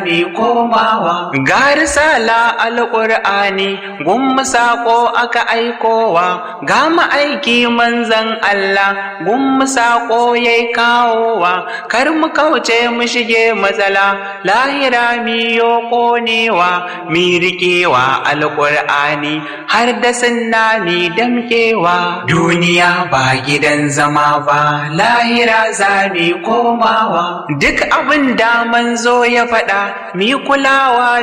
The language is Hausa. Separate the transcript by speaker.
Speaker 1: mi komawa ga risala alƙur'ani gummu saƙo aka aikowa ga ma'aiki manzan Allah gummu saƙo yayi kawowa kar mu kauce mu shige matsala lahira miyo ƙonewa mi riƙewa alƙur'ani har da sunna mi damƙewa duniya ba gidan zama ba lahira za mi komawa duk abin da manzo ya faɗa mi kulawa